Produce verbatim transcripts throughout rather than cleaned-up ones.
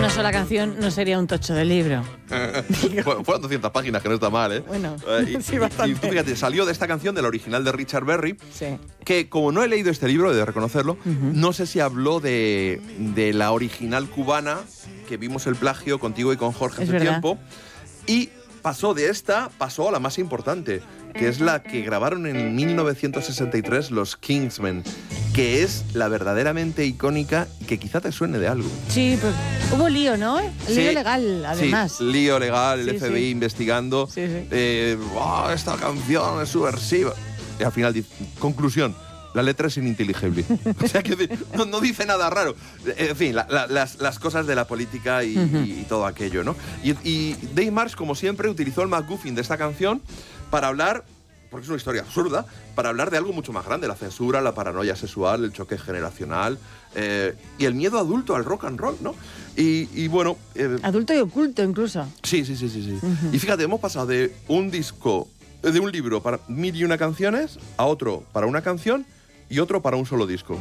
una sola canción no sería un tocho de libro. Bueno, fueron doscientas páginas, que no está mal, ¿eh? Bueno, eh, y, sí, y, bastante. y tú fíjate, salió de esta canción, del original de Richard Berry, Sí. que como no he leído este libro, he de reconocerlo, Uh-huh. no sé si habló de, de la original cubana, que vimos el plagio contigo y con Jorge Es hace verdad. tiempo, y pasó de esta, pasó a la más importante, que es la que grabaron en mil novecientos sesenta y tres los Kingsmen, que es la verdaderamente icónica y que quizá te suene de algo. Sí, pues hubo lío, ¿no? Lío Sí, legal, además. Sí, lío legal, el Sí, F B I sí. investigando. Sí, sí. Eh, "Oh, esta canción es subversiva". Y al final dice, conclusión, la letra es ininteligible. O sea, que no, no dice nada raro. En fin, la, la, las, las cosas de la política y, Uh-huh. y, y todo aquello, ¿no? Y, y Dave Marsh, como siempre, utilizó el MacGuffin de esta canción para hablar, porque es una historia absurda, para hablar de algo mucho más grande, la censura, la paranoia sexual, el choque generacional eh, y el miedo adulto al rock and roll, ¿no? Y, y bueno... Eh, Adulto y oculto, incluso. sí, sí, sí, sí. sí. Uh-huh. Y fíjate, hemos pasado de un disco, de un libro para mil y una canciones, a otro para una canción y otro para un solo disco.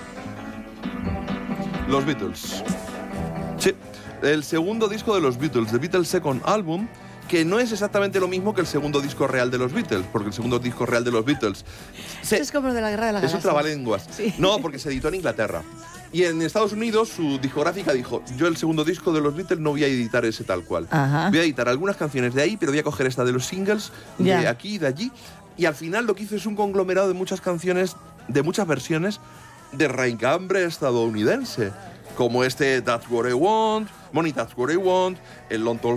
Los Beatles. Sí, el segundo disco de los Beatles, The Beatles Second Album, que no es exactamente lo mismo que el segundo disco real de los Beatles, porque el segundo disco real de los Beatles... se- Esto es como de la Guerra de la es un Galaxia. trabalenguas. Sí. No, porque se editó en Inglaterra. Y en Estados Unidos su discográfica dijo, yo el segundo disco de los Beatles no voy a editar ese tal cual. Ajá. Voy a editar algunas canciones de ahí, pero voy a coger esta de los singles, de Ya. aquí y de allí. Y al final lo que hizo es un conglomerado de muchas canciones, de muchas versiones de raigambre estadounidense. Como este That's What I Want, Money That's What I Want, el Long Tall